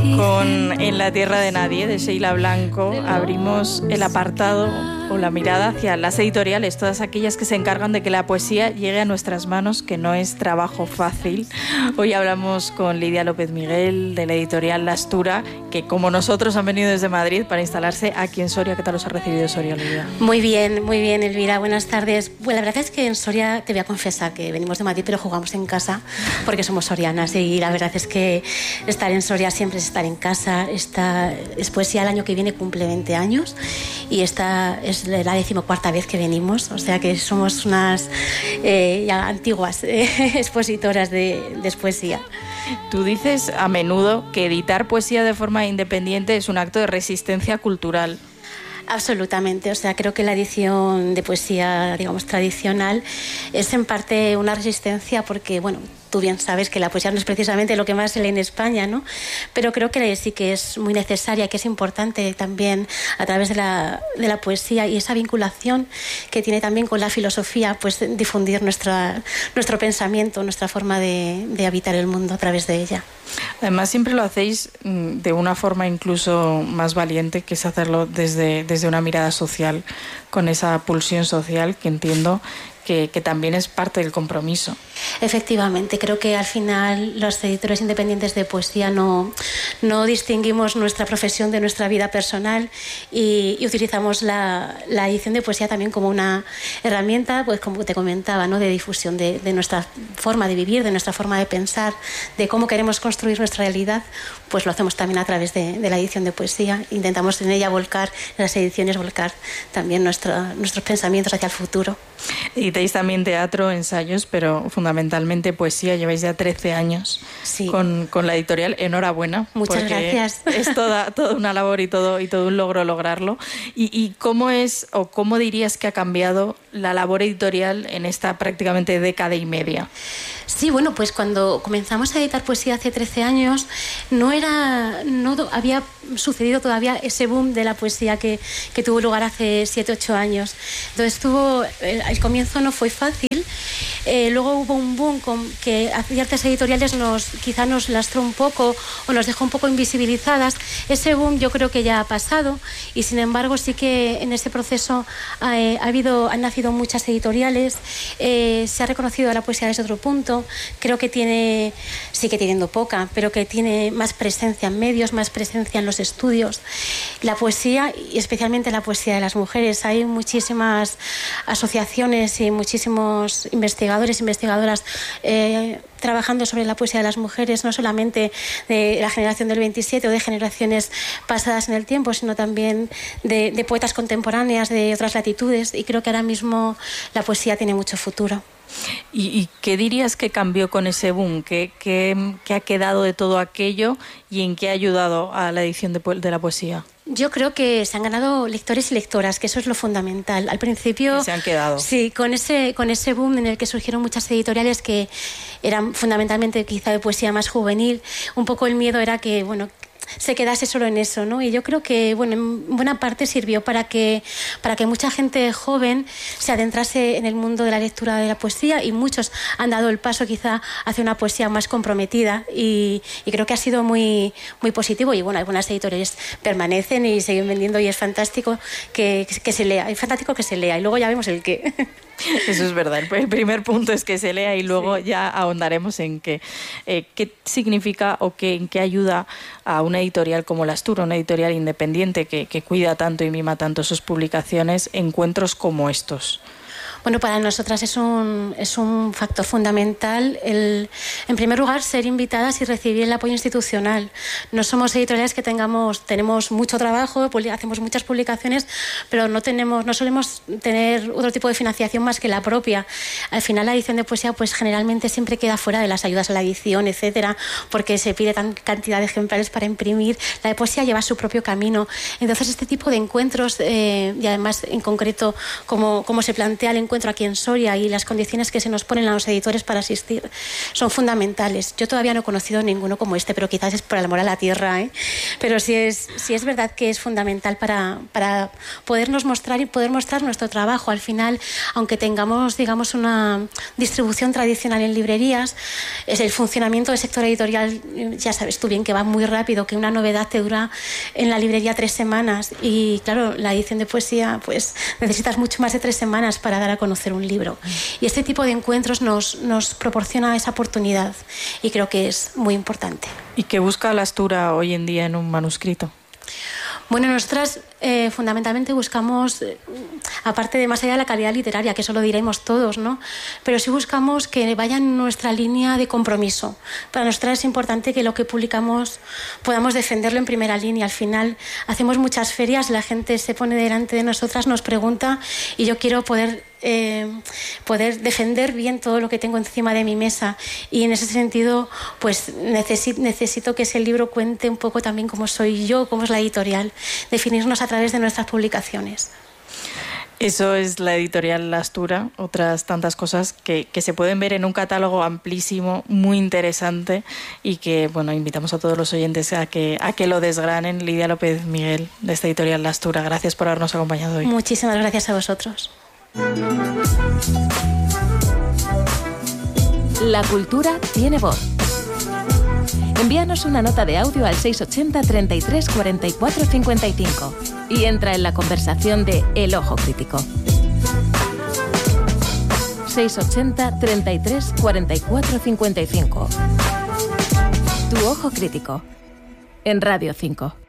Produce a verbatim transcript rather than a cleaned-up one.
Con En la tierra de nadie, de Sheila Blanco, abrimos el apartado o la mirada hacia las editoriales, todas aquellas que se encargan de que la poesía llegue a nuestras manos, que no es trabajo fácil. Hoy hablamos con Lidia López Miguel, de la editorial La Astura, que como nosotros han venido desde Madrid para instalarse aquí en Soria. ¿Qué tal os ha recibido Soria, Lidia? Muy bien, muy bien, Elvira. Buenas tardes. Bueno, la verdad es que en Soria, te voy a confesar que venimos de Madrid, pero jugamos en casa porque somos sorianas, y la verdad es que estar en Soria siempre es estar en casa. Esta es poesía, el año que viene cumple veinte años y esta es la decimocuarta vez que venimos, o sea que somos unas eh, ya antiguas eh, expositoras de, de poesía. Tú dices a menudo que editar poesía de forma independiente es un acto de resistencia cultural. Absolutamente, o sea, creo que la edición de poesía, digamos, tradicional es en parte una resistencia porque, bueno, tú bien sabes que la poesía no es precisamente lo que más se lee en España, ¿no? Pero creo que sí que es muy necesaria, que es importante también a través de la, de la poesía y esa vinculación que tiene también con la filosofía, pues difundir nuestra, nuestro pensamiento, nuestra forma de, de habitar el mundo a través de ella. Además, siempre lo hacéis de una forma incluso más valiente, que es hacerlo desde, desde una mirada social, con esa pulsión social que entiendo que, que también es parte del compromiso. Efectivamente, creo que al final los editores independientes de poesía no, no distinguimos nuestra profesión de nuestra vida personal y, y utilizamos la, la edición de poesía también como una herramienta, pues como te comentaba, ¿no? De difusión de, de nuestra forma de vivir, de nuestra forma de pensar, de cómo queremos construir nuestra realidad. Pues lo hacemos también a través de, de la edición de poesía. Intentamos en ella volcar, en las ediciones volcar también nuestro, nuestros pensamientos hacia el futuro. Editáis también teatro, ensayos, pero fundamentalmente poesía. Lleváis ya trece años sí. con, con la editorial. Enhorabuena. Muchas gracias. Es toda, toda una labor y todo, y todo un logro lograrlo. ¿Y, y cómo es o cómo dirías que ha cambiado la labor editorial en esta prácticamente década y media? Sí, bueno, pues cuando comenzamos a editar poesía hace trece años, no era, no había sucedido todavía ese boom de la poesía que, que tuvo lugar hace siete, ocho años. Entonces tuvo, el, el comienzo no fue fácil. Eh, luego hubo un boom con que a ciertas editoriales nos, quizá nos lastró un poco o nos dejó un poco invisibilizadas. Ese boom yo creo que ya ha pasado y sin embargo sí que en ese proceso eh, ha habido, han nacido muchas editoriales, eh, se ha reconocido a la poesía desde otro punto. Creo que tiene, sigue teniendo poca, pero que tiene más presencia en medios, más presencia en los estudios. La poesía, y especialmente la poesía de las mujeres, hay muchísimas asociaciones y muchísimos investigadores, investigadoras eh, trabajando sobre la poesía de las mujeres, no solamente de la generación del veintisiete o de generaciones pasadas en el tiempo, sino también de, de poetas contemporáneas de otras latitudes, y creo que ahora mismo la poesía tiene mucho futuro. ¿Y, y qué dirías que cambió con ese boom? ¿Qué, qué, qué ha quedado de todo aquello y en qué ha ayudado a la edición de, de la poesía? Yo creo que se han ganado lectores y lectoras, que eso es lo fundamental. Al principio... Y se han quedado. Sí, con ese, con ese boom en el que surgieron muchas editoriales que eran fundamentalmente quizá de poesía más juvenil, un poco el miedo era que, bueno, se quedase solo en eso, ¿no? Y yo creo que, bueno, en buena parte sirvió para que, para que mucha gente joven se adentrase en el mundo de la lectura de la poesía, y muchos han dado el paso quizá hacia una poesía más comprometida, y, y creo que ha sido muy, muy positivo. Y bueno, algunas editoriales permanecen y siguen vendiendo, y es fantástico que, que se lea, es fantástico que se lea, y luego ya vemos el qué. Eso es verdad. El primer punto es que se lea y luego sí. ya ahondaremos en qué, eh, qué significa o qué, en qué ayuda a una editorial como La Astura, una editorial independiente que, que cuida tanto y mima tanto sus publicaciones, encuentros como estos. Bueno, para nosotras es un, es un factor fundamental el, en primer lugar, ser invitadas y recibir el apoyo institucional. No somos editoriales que tengamos, tenemos mucho trabajo, hacemos muchas publicaciones, pero no tenemos, no solemos tener otro tipo de financiación más que la propia. Al final, la edición de poesía, pues generalmente siempre queda fuera de las ayudas a la edición, etcétera, porque se pide tan cantidad de ejemplares para imprimir. La de poesía lleva su propio camino. Entonces, este tipo de encuentros, eh, y además en concreto, como, como se plantea el encuentro aquí en Soria y las condiciones que se nos ponen a los editores para asistir, son fundamentales. Yo todavía no he conocido ninguno como este, pero quizás es por el amor a la tierra, ¿eh? pero sí es, sí es verdad que es fundamental para, para podernos mostrar y poder mostrar nuestro trabajo. Al final, aunque tengamos, digamos, una distribución tradicional en librerías, es el funcionamiento del sector editorial, ya sabes tú bien que va muy rápido, que una novedad te dura en la librería tres semanas y claro, la edición de poesía, pues necesitas mucho más de tres semanas para dar a conocer un libro. Y este tipo de encuentros nos, nos proporciona esa oportunidad y creo que es muy importante. ¿Y qué busca la Astura hoy en día en un manuscrito? Bueno, nosotras eh, fundamentalmente buscamos, eh, aparte de más allá de la calidad literaria, que eso lo diremos todos, ¿no? Pero sí buscamos que vaya en nuestra línea de compromiso. Para nosotras es importante que lo que publicamos podamos defenderlo en primera línea. Al final hacemos muchas ferias, la gente se pone delante de nosotras, nos pregunta y yo quiero poder Eh, poder defender bien todo lo que tengo encima de mi mesa y en ese sentido pues necesito, necesito que ese libro cuente un poco también cómo soy yo, cómo es la editorial, definirnos a través de nuestras publicaciones. Eso es la editorial La Astura, otras tantas cosas que, que se pueden ver en un catálogo amplísimo, muy interesante y que, bueno, invitamos a todos los oyentes a que, a que lo desgranen. Lidia López Miguel, de esta editorial La Astura, gracias por habernos acompañado hoy. Muchísimas gracias a vosotros. La cultura tiene voz. Envíanos una nota de audio al seis ochenta, treinta y tres, cuarenta y cuatro, cincuenta y cinco y entra en la conversación de El Ojo Crítico. seis ochenta, treinta y tres, cuarenta y cuatro, cincuenta y cinco. Tu Ojo Crítico en Radio cinco.